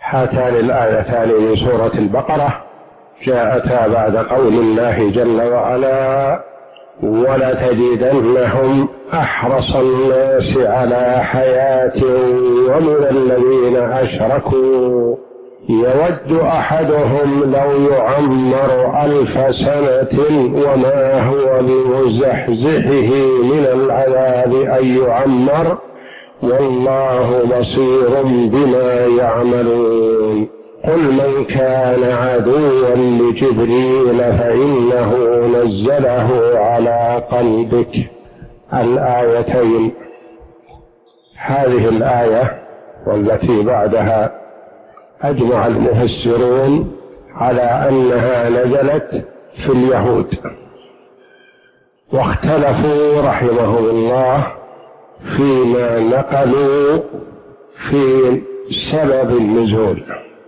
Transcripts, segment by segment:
هاتان الآيتان من سورة البقرة جاءتا بعد قول الله جل وعلا: ولتجدنهم أحرص الناس على حياة ومن الذين أشركوا يود أحدهم لو يعمر 1000 سنة وما هو بمزحزحه من العذاب أن يعمر والله بصير بما يعملون. قل من كان عدوا لجبريل فإنه نزله على قلبك. الآيتين، هذه الآية والتي بعدها أجمع المفسرون على أنها نزلت في اليهود، واختلفوا رحمهم الله فيما نقلوا في سبب النزول.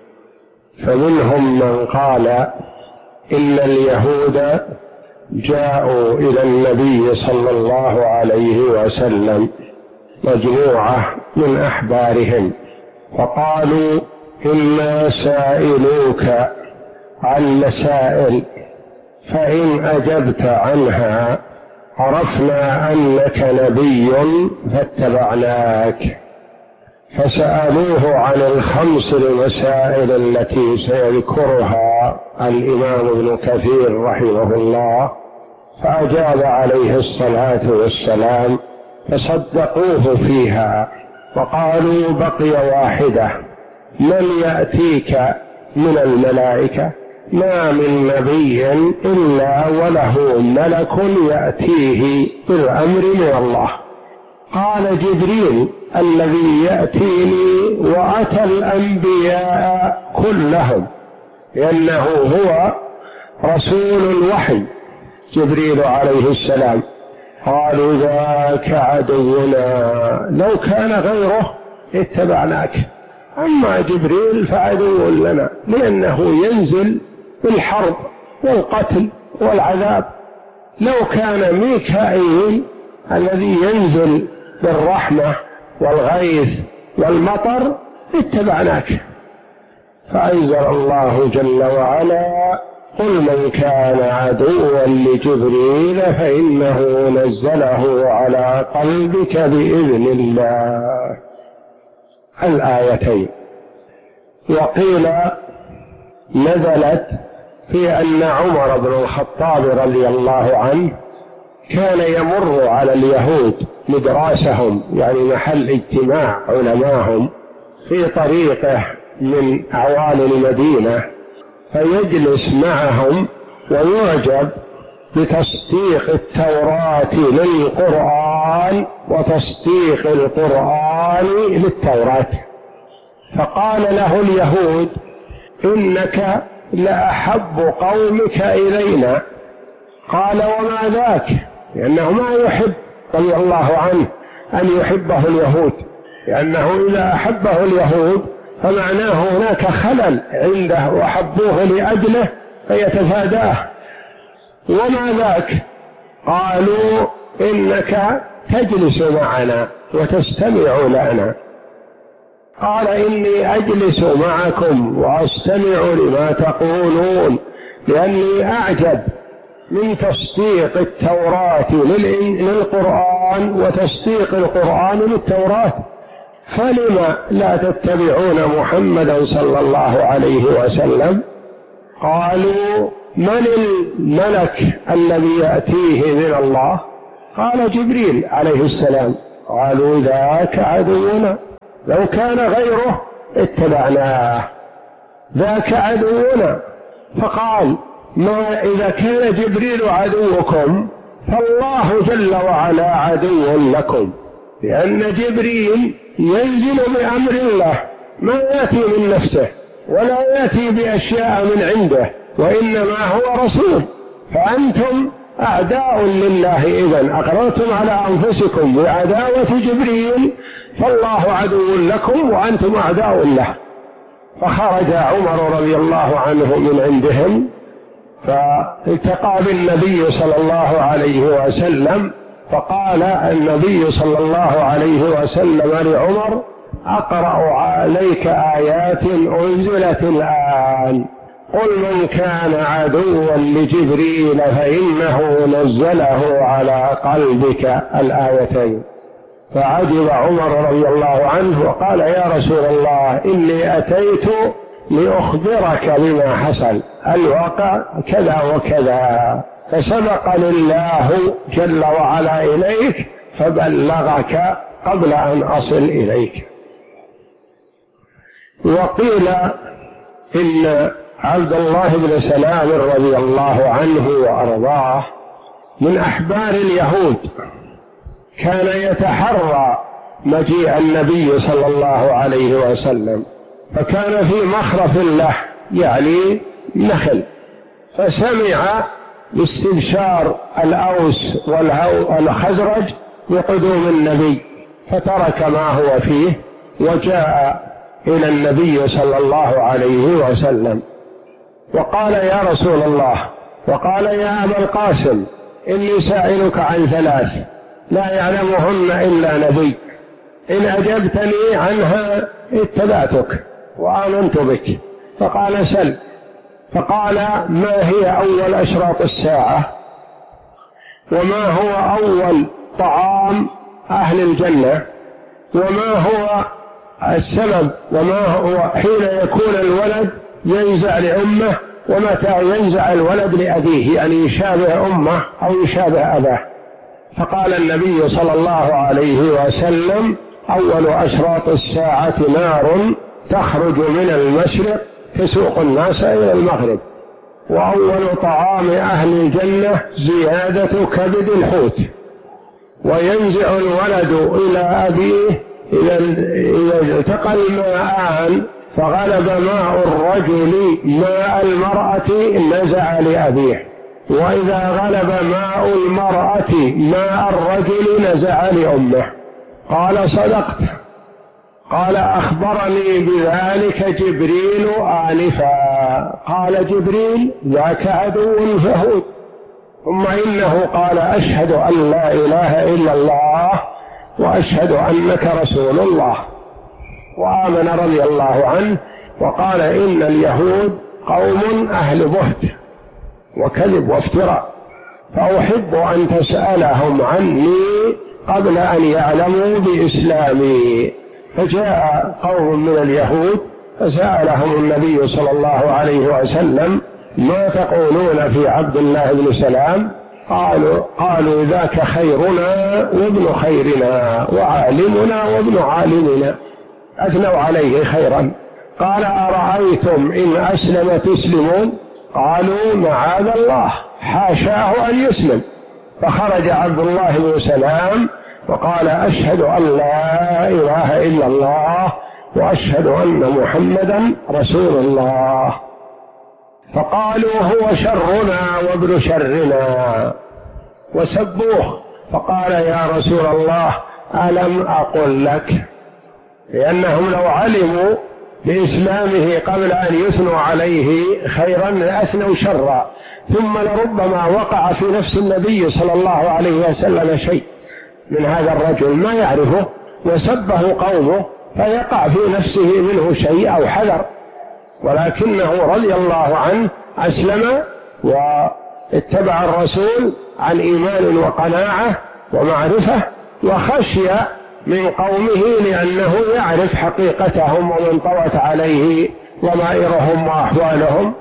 فمنهم من قال إن اليهود جاءوا إلى النبي صلى الله عليه وسلم مجموعة من أحبارهم فقالوا: إنا سائلوك عن مسائل فإن أجبت عنها عرفنا أنك نبي فاتبعناك. فسألوه عن ال5 المسائل التي سيذكرها الإمام ابن كثير رحمه الله، فأجاب عليه الصلاة والسلام فصدقوه فيها وقالوا: بقي واحدة، من يأتيك من الملائكة؟ ما من نبي إلا وله ملك يأتيه بالأمر من الله. قال: جبريل الذي يأتيني وأتى الأنبياء كلهم، لأنه هو رسول الوحي جبريل عليه السلام. قالوا: ذاك عدونا، لو كان غيره اتبعناك، أما جبريل فعدو لنا، لأنه ينزل بالحرب والقتل والعذاب. لو كان ميكائيل الذي ينزل بالرحمة والغيث والمطر اتبعناك. فأنزل الله جل وعلا: قل من كان عدوا لجبريل فإنه نزله على قلبك بإذن الله. الآيتين. وقيل نزلت في أن عمر بن الخطاب رضي الله عنه كان يمر على اليهود مدراسهم، يعني محل اجتماع علماهم، في طريقه من أعوان المدينة، فيجلس معهم ويعجب بتصديق التوراة للقرآن وتصديق القرآن للتوراة. فقال له اليهود: إنك لأحب قومك إلينا. قال: وما ذاك؟ لأنه ما يحب رضي الله عنه أن يحبه اليهود، لأنه إذا أحبه اليهود فمعناه هناك خلل عنده وحبوه لأجله فيتفاداه. وما ذاك؟ قالوا: إنك تجلس معنا وتستمع لنا. قال: إني أجلس معكم وأستمع لما تقولون، لأني أعجب من تصديق التوراة للقرآن وتصديق القرآن للتوراة. فلما لا تتبعون محمدا صلى الله عليه وسلم؟ قالوا: من الملك الذي يأتيه من الله؟ قال: جبريل عليه السلام. قالوا: ذاك عدونا، لو كان غيره اتبعناه، ذاك عدونا. فقال: ما إذا كان جبريل عدوكم فالله جل وعلا عدو لكم، لأن جبريل ينزل بأمر الله، ما يأتي من نفسه ولا يأتي بأشياء من عنده، وإنما هو رسول. فأنتم أعداء لله، إذن أقررتم على أنفسكم بعداوة جبريل، فالله عدو لكم وأنتم أعداء له. فخرج عمر رضي الله عنه من عندهم فالتقى بالنبي صلى الله عليه وسلم، فقال النبي صلى الله عليه وسلم لعمر: أقرأ عليك آيات أنزلت الآن قل من كان عدوا لجبريل فإنه نزله على قلبك الآيتين. فعجب عمر رضي الله عنه وقال يا رسول الله إني أتيت لأخبرك بما حصل، الواقع كذا وكذا، فسبقني الله جل وعلا إليك فبلغك قبل أن أصل إليك. وقيل إن عبد الله بن سلام رضي الله عنه وأرضاه من أحبار اليهود، كان يتحرى مجيء النبي صلى الله عليه وسلم، فكان في مخرف له يعني نخل، فسمع باستبشار الأوس والخزرج بقدوم النبي فترك ما هو فيه وجاء إلى النبي صلى الله عليه وسلم وقال يا رسول الله، وقال يا أبا القاسم إني سائلك عن ثلاث لا يعلمهن إلا نبي، إن أجبتني عنها اتبعتك وآمنت بك. فقال سل. فقال ما هي أول أشراط الساعة، وما هو أول طعام أهل الجنة، وما هو السبب، وما هو حين يكون الولد ينزع لأمه ومتى ينزع الولد لأبيه، يعني يشابه أمه أو يشابه أباه. فقال النبي صلى الله عليه وسلم أول أشراط الساعة نار تخرج من المشرق تسوق الناس إلى المغرب، وأول طعام أهل الجنة زيادة كبد الحوت، وينزع الولد إلى أبيه إذا التقى الماءان فغلب ماء الرجل ماء المرأة نزع لأبيه، وإذا غلب ماء المرأة ماء الرجل نزع لأمه. قال صدقت. قال أخبرني بذلك جبريل آنفا. قال جبريل ذاك عدو يهود. ثم إنه قال أشهد أن لا إله إلا الله وأشهد أنك رسول الله، وآمن رضي الله عنه وقال إن اليهود قوم أهل بهت وكذب وافتراء، فأحب أن تسألهم عني قبل أن يعلموا بإسلامي. فجاء قوم من اليهود فسألهم النبي صلى الله عليه وسلم ما تقولون في عبد الله بن سلام؟ قالوا ذاك خيرنا وابن خيرنا وعالمنا وابن عالمنا، أثنوا عليه خيرا. قال أرأيتم إن أسلم تسلمون؟ قالوا معاذ الله حاشاه أن يسلم. فخرج عبد الله بن سلام وقال أشهد أن لا إله إلا الله وأشهد أن محمدا رسول الله. فقالوا هو شرنا وابن شرنا وسبوه. فقال يا رسول الله ألم أقل لك؟ لأنهم لو علموا بإسلامه قبل أن يثنوا عليه خيرا لأثنوا شرا، ثم لربما وقع في نفس النبي صلى الله عليه وسلم شيء من هذا الرجل ما يعرفه وسبه قومه فيقع في نفسه منه شيء أو حذر، ولكنه رضي الله عنه أسلم واتبع الرسول عن إيمان وقناعة ومعرفة، وخشي من قومه لأنه يعرف حقيقتهم ومن طوت عليه ضمائرهم وأحوالهم.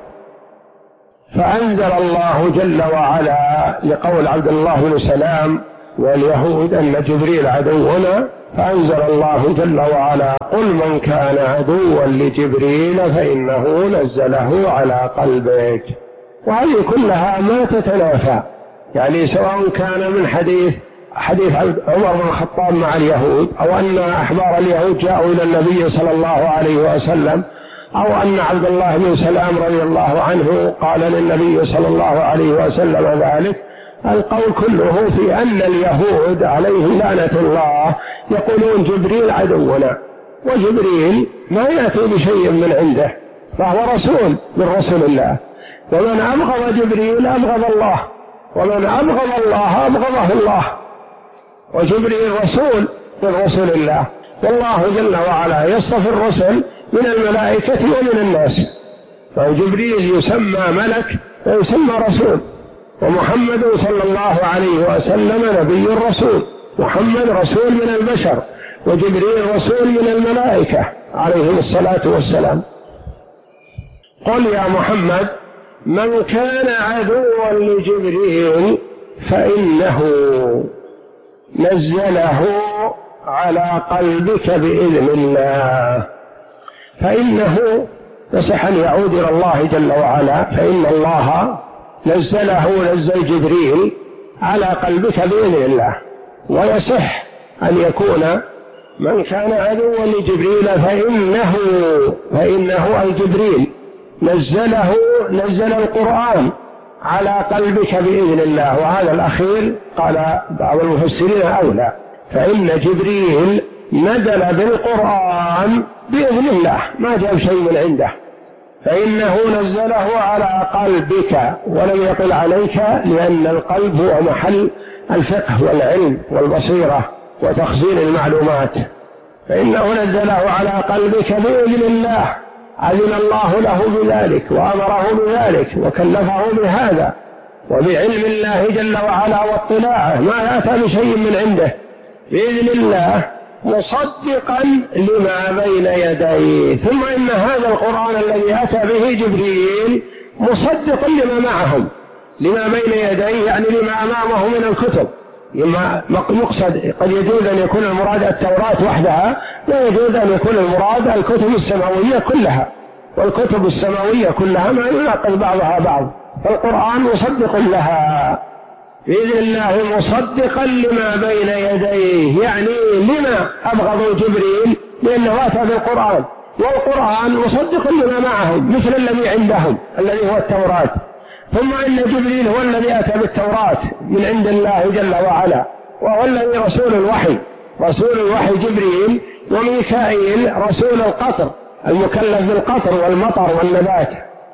فأنزل الله جل وعلا لقول عبد الله بن سلام واليهود أن جبريل عدونا، فأنزل الله جل وعلا قل من كان عدوا لجبريل فإنه نزله على قلبك. وهذه كلها ما تتنافى، يعني سواء كان من حديث عمر بن الخطاب مع اليهود، أو أن أحبار اليهود جاءوا إلى النبي صلى الله عليه وسلم، أو أن عبد الله بن سلام رضي الله عنه قال للنبي صلى الله عليه وسلم ذلك. القول كله في أن اليهود عليهم لعنة الله يقولون جبريل عدونا، وجبريل ما يأتي بشيء من عنده، فهو رسول من رسل الله، ومن أبغض جبريل أبغض الله، ومن أبغض الله أبغضه الله، وجبريل رسول من رسل الله. والله جل وعلا يصطفي الرسل من الملائكة ومن الناس، فجبريل يسمى ملك ويسمى رسول، ومحمد صلى الله عليه وسلم نبي رسول، محمد رسول من البشر، وجبريل رسول من الملائكة عليهم الصلاة والسلام. قل يا محمد من كان عدوا لجبريل فإنه نزله على قلبك بإذن الله. فإنه يصح أن يعود إلى الله جل وعلا، فإن الله نزله نزل جبريل على قلبك بإذن الله. ويصح أن يكون من كان عدوا لجبريل فإنه أي جبريل نزل القرآن على قلبك بإذن الله. وهذا الأخير قال بعض المفسرين أولى، فإن جبريل نزل بالقرآن بإذن الله، ما جاء شيء من عنده، فإنه نزله على قلبك ولم يقل عليك، لأن القلب هو محل الفقه والعلم والبصيرة وتخزين المعلومات. فإنه نزله على قلبك بإذن الله، أذن الله له بذلك وأمره بذلك وكلفه بهذا، وبعلم الله جل وعلا واطلاعه ما يأتى بشيء من عنده بإذن الله، مصدقا لما بين يديه. ثم إن هذا القرآن الذي أتى به جبريل مصدقا لما معهم، لما بين يديه يعني لما أمامه من الكتب. لما يقصد قد يجوز أن يكون المراد التوراة وحدها، لا يجوز أن يكون المراد الكتب السماوية كلها، والكتب السماوية كلها ما يناقض بعضها بعض، فالقرآن مصدق لها بإذن الله، مصدقا لما بين يديه. يعني لما أبغضوا جبريل؟ لأنه أتى بالقرآن، والقرآن مصدق لما معهم مثل الذي عندهم الذي هو التوراة. ثم إن جبريل هو الذي أتى بالتوراة من عند الله جل وعلا، وهو الذي رسول الوحي، رسول الوحي جبريل، وميكائيل رسول القطر المكلف بالقطر والمطر والنبات.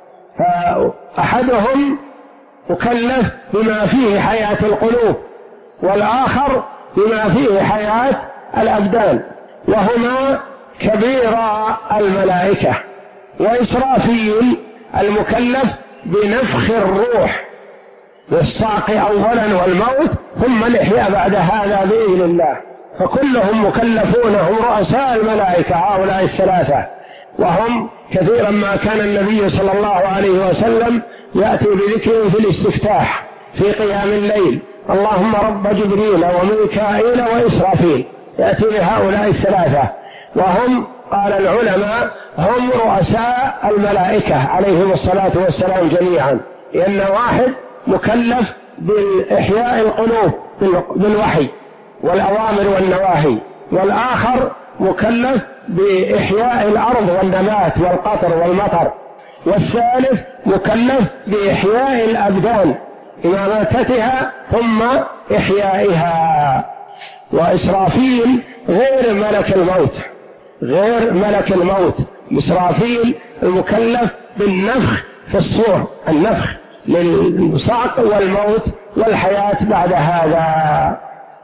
فأحدهم مكلف بما فيه حياة القلوب، والآخر بما فيه حياة الأبدان، وهما كبيرا الملائكة. وإسرافيل المكلف بنفخ الروح والصعق أولا والموت ثم الإحياء بعد هذا بإذن الله. فكلهم مكلفون، هم رؤساء الملائكة هؤلاء الثلاثة. وهم كثيرا ما كان النبي صلى الله عليه وسلم يأتي بذكرهم في الاستفتاح في قيام الليل، اللهم رب جبريل وميكائيل وإسرافيل، يأتي بهؤلاء الثلاثة. وهم قال العلماء هم رؤساء الملائكة عليهم الصلاة والسلام جميعا، لأن واحد مكلف بإحياء القلوب بالوحي والأوامر والنواهي، والآخر مكلف بإحياء الأرض والنبات والقطر والمطر، والثالث مكلف بإحياء الأبدان إماتتها ثم إحيائها. وإسرافيل غير ملك الموت، غير ملك الموت، إسرافيل المكلف بالنفخ في الصور، النفخ للصعق والموت والحياة بعد هذا،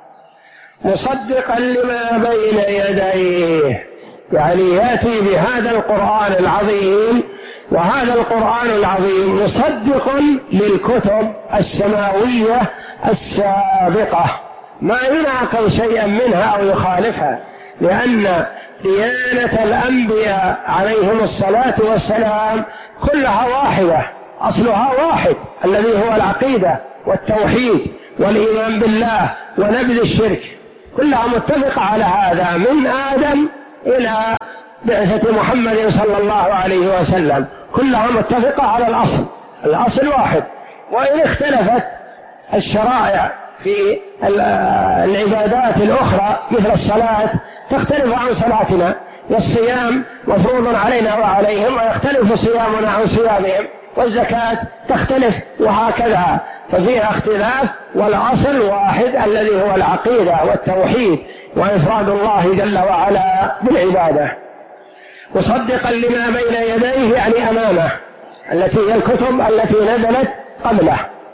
مصدقا لما بين يديه. يعني يأتي بهذا القرآن العظيم، وهذا القرآن العظيم مصدق للكتب السماوية السابقة، ما يناقض شيئا منها أو يخالفها، لأن ديانة الأنبياء عليهم الصلاة والسلام كلها واحدة، أصلها واحد الذي هو العقيدة والتوحيد والإيمان بالله ونبذ الشرك، كلها متفقة على هذا من آدم إلى بعثة محمد صلى الله عليه وسلم، كلها متفقة على الأصل واحد. وإن اختلفت الشرائع في العبادات الأخرى مثل الصلاة تختلف عن صلاتنا، والصيام مفروض علينا وعليهم ويختلف صيامنا عن صيامهم، والزكاة تختلف، وهكذا، ففيها اختلاف، والأصل واحد الذي هو العقيدة والتوحيد وإفراد الله جل وعلا بالعبادة. مصدقا لما بين يديه يعني أمامه، التي هي الكتب التي نزلت قبله،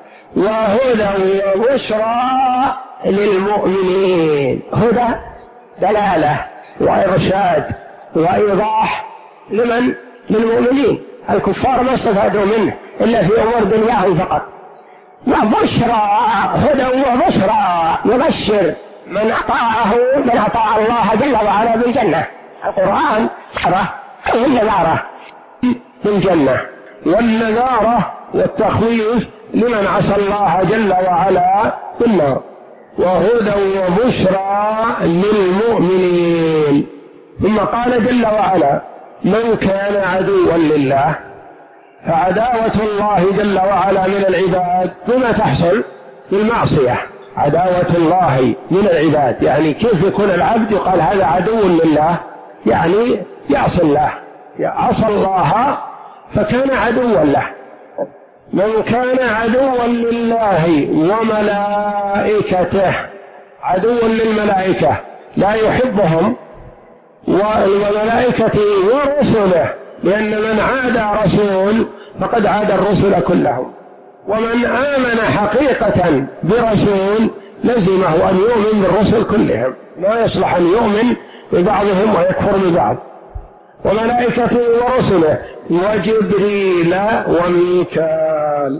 وهدى وبشرى للمؤمنين. هدى دلالة وإرشاد وإيضاح للمؤمنين. الكفار ما استفادوا منه إلا في أمور دنياهم فقط. وبشرى، هدى وبشرى، يبشر من أطاع الله جل وعلا بالجنة. القرآن هي النذارة بالجنة، والنذارة والتخويف لمن عصى الله جل وعلا بالنار، وهدى وبشرى للمؤمنين. ثم قال جل وعلا: من كان عدوا لله، فعداوة الله جل وعلا من العباد بما تحصل بالمعصية. عداوة الله من العباد يعني كيف يكون العبد يقال هذا عدو لله؟ يعني يعصي الله، عصى الله فكان عدوا له. من كان عدوا لله وملائكته، عدو للملائكة لا يحبهم، وملائكته ورسله، لأن من عادى رسول فقد عادى الرسل كلهم. ومن آمن حقيقة برسول لزمه أن يؤمن بالرسل كلهم، لا يصلح أن يؤمن ببعضهم ويكفر ببعض. وملائكته ورسله وجبريل وميكال.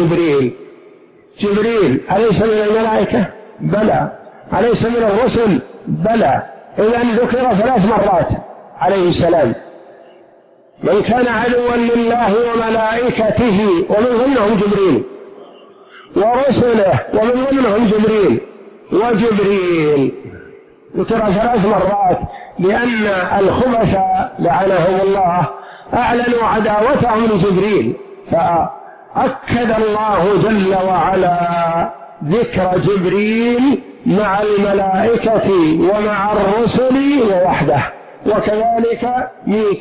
جبريل أليس من الملائكة؟ بلى. أليس من الرسل؟ بلى. إذن ذكر 3 مرات عليه السلام. من كان عدوا لله وملائكته، ومن ضمنهم جبريل، ورسله ومن ضمنهم جبريل، وجبريل ذكر 3 مرات، لأن الخبث لعنهم الله أعلنوا عداوتهم لجبريل، فأكد الله جل وعلا ذكر جبريل مع الملائكة ومع الرسل ووحده. وكذلك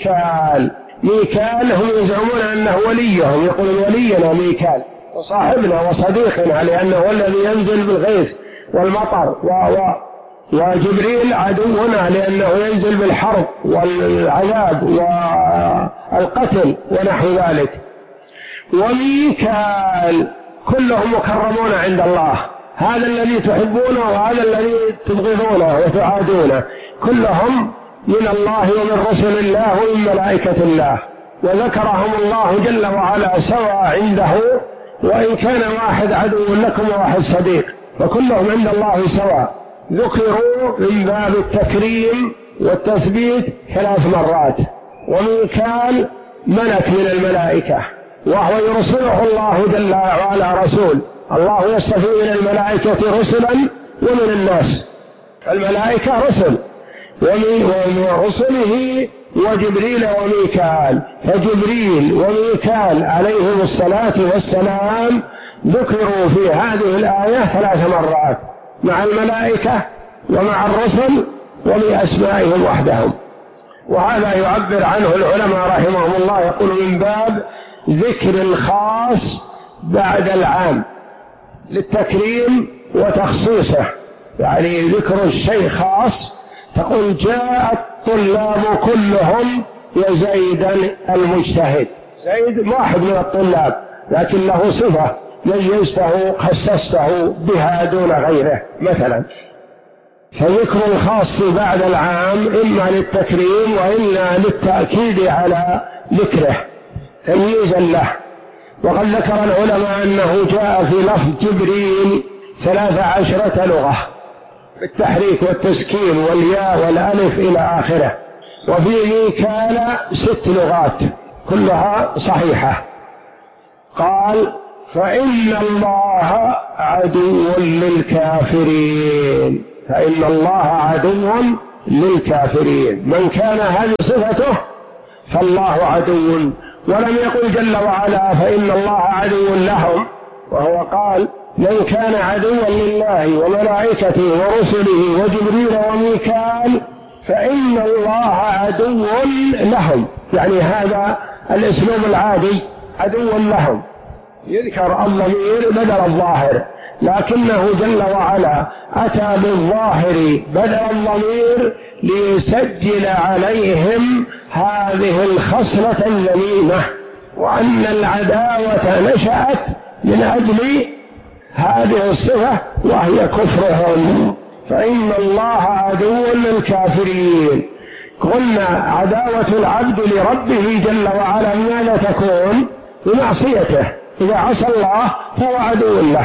ميكال هم يزعمون أنه وليهم، يقولون ولينا ميكال وصاحبنا وصديقنا، لأنه هو الذي ينزل بالغيث والمطر، وجبريل عدونا لأنه ينزل بالحرب والعذاب والقتل ونحو ذلك. وميكال كلهم مكرمون عند الله، هذا الذي تحبونه وهذا الذي تبغضونه وتعادونه، كلهم من الله ومن رسل الله ومن ملائكة الله، وذكرهم الله جل وعلا سواء عنده، وإن كان واحد عدو لكم وواحد صديق، فكلهم عند الله سواء. ذكروا من باب التكريم والتثبيت 3 مرات. وميكال ملك من الملائكة، وهو يرسله الله جل وعلا رسول. الله يصطفي من الملائكة رسلا ومن الناس، الملائكة رسل، ومن رسله وجبريل وميكال. فجبريل وميكال عليهم الصلاة والسلام ذكروا في هذه الآية 3 مرات، مع الملائكة ومع الرسل وبأسمائهم وحدهم. وهذا يعبر عنه العلماء رحمهم الله، يقول من باب ذكر الخاص بعد العام للتكريم وتخصيصه، يعني ذكر الشيء خاص، تقول جاء الطلاب كلهم يا زيدا المجتهد. زيد واحد من الطلاب لكن له صفة ميزته خصصته بها دون غيره مثلا. فذكر الخاص بعد العام إما للتكريم وإلا للتأكيد على ذكره تمييزا له. وقد ذكر العلماء أنه جاء في لفظ جبريل 13 لغة بالتحريك والتسكين والياء والألف إلى آخره، وفي ميكال 6 لغات كلها صحيحة. قال فإن الله عدو للكافرين، فإن الله عدو للكافرين. من كان هذه صفته فالله عدو، ولم يقل جل وعلا فإن الله عدو لهم، وهو قال من كان عدوا لله وملائكته ورسله وجبريل وميكال فإن الله عدو لهم، يعني هذا الاسلوب العادي عدو لهم، يذكر الضمير بدل الظاهر، لكنه جل وعلا أتى بالظاهر بدل الضمير ليسجل عليهم هذه الخصلة الذميمة، وأن العداوة نشأت من أجل هذه الصفة وهي كفرهم. فإن الله عدو للكافرين. قلنا عداوة العبد لربه جل وعلا ماذا تكون؟ بمعصيته، إذا عصى الله فهو عدو له.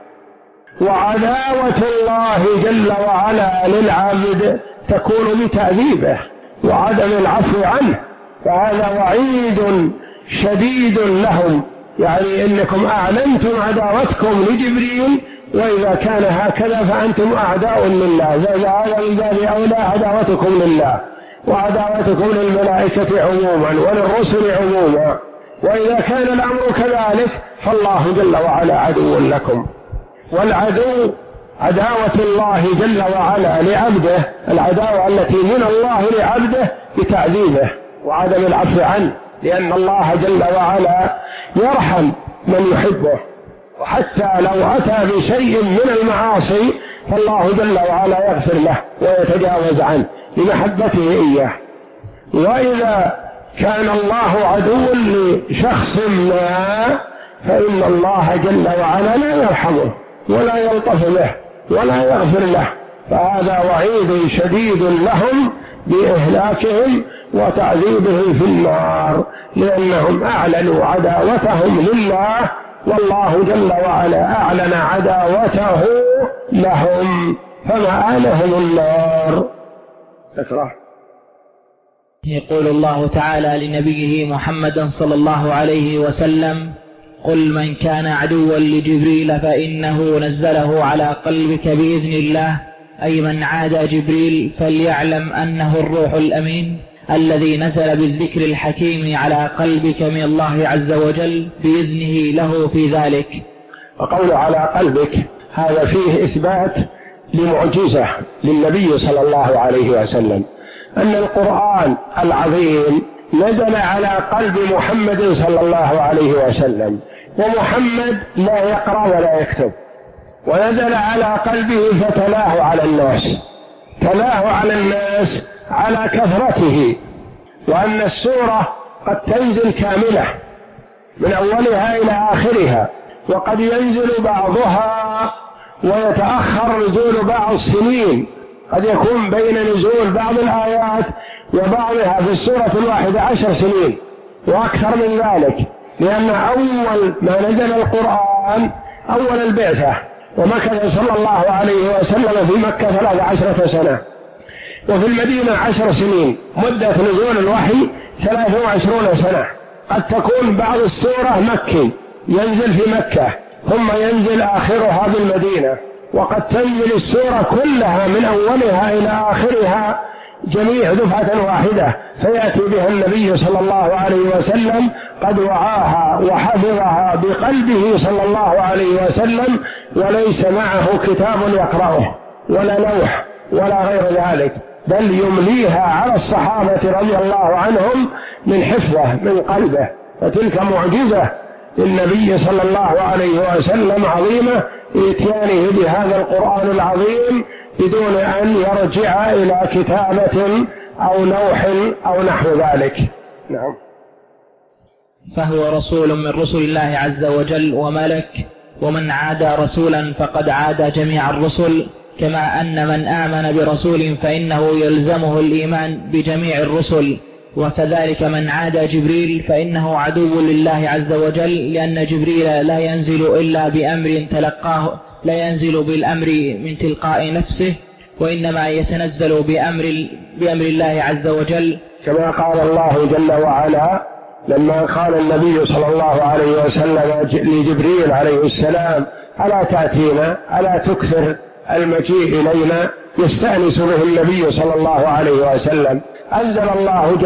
وعداوة الله جل وعلا للعبد تكون بتعذيبه وعدم العفو عنه، فهذا وعيد شديد لهم، يعني إنكم أعلنتم عداوتكم لجبريل، وإذا كان هكذا فأنتم أعداء لله، هذا من باب أولى عداوتكم لله وعداوتكم للملائكة عموما وللرسل عموما. وإذا كان الأمر كذلك فالله جل وعلا عدو لكم. والعدو عداوة الله جل وعلا لعبده، العداوة التي من الله لعبده بتعذيبه وعدم العفو عنه، لأن الله جل وعلا يرحم من يحبه، وحتى لو أتى بشيء من المعاصي فالله جل وعلا يغفر له ويتجاوز عنه لمحبته إياه. وإذا كان الله عدو لشخص ما فإن الله جل وعلا لا يرحمه ولا يلطف به ولا يغفر له، فهذا وعيد شديد لهم بإهلاكهم وتعذيبهم في النار، لأنهم أعلنوا عداوتهم لله، والله جل وعلا أعلن عداوته لهم فمآلهم النار. اقرأ. يقول الله تعالى لنبيه محمد صلى الله عليه وسلم: قل من كان عدوا لجبريل فإنه نزله على قلبك بإذن الله، أي من عادى جبريل فليعلم أنه الروح الأمين الذي نزل بالذكر الحكيم على قلبك من الله عز وجل بإذنه له في ذلك. وقول على قلبك هذا فيه إثبات لمعجزة للنبي صلى الله عليه وسلم، أن القرآن العظيم نزل على قلب محمد صلى الله عليه وسلم، ومحمد لا يقرأ ولا يكتب، ونزل على قلبه فتلاه على الناس، تلاه على الناس على كثرته، وأن السورة قد تنزل كاملة من أولها إلى آخرها، وقد ينزل بعضها ويتأخر نزول بعض السنين، قد يكون بين نزول بعض الآيات وبعضها في السورة الواحدة 10 سنين وأكثر من ذلك، لأن أول ما نزل القرآن أول البعثة، ومكث صلى الله عليه وسلم في مكة 13 سنة، وفي المدينة 10 سنين، مدة نزول الوحي 23 سنة. قد تكون بعض السورة مكي ينزل في مكة ثم ينزل آخرها بالمدينة، وقد تنزل السورة كلها من أولها إلى آخرها جميع دفعة واحدة، فيأتي بها النبي صلى الله عليه وسلم قد وعاها وحفظها بقلبه صلى الله عليه وسلم، وليس معه كتاب يقرأه ولا لوح ولا غير ذلك، بل يمليها على الصحابة رضي الله عنهم من حفظه من قلبه. فتلك معجزة للنبي صلى الله عليه وسلم عظيمة إتيانه بهذا القرآن العظيم بدون أن يرجع إلى كتابة أو لوح أو نحو ذلك. نعم. فهو رسول من رسل الله عز وجل وملك، ومن عادى رسولا فقد عادى جميع الرسل، كما أن من آمن برسول فإنه يلزمه الإيمان بجميع الرسل، وكذلك من عادى جبريل فإنه عدو لله عز وجل، لأن جبريل لا ينزل إلا بأمر تلقاه، لا ينزل بالأمر من تلقاء نفسه، وإنما يتنزل بأمر الله عز وجل، كما قال الله جل وعلا لما قال النبي صلى الله عليه وسلم لجبريل عليه السلام: ألا تأتينا، ألا تكثر المجيء إلينا، يستأنس به النبي صلى الله عليه وسلم. أنزل الله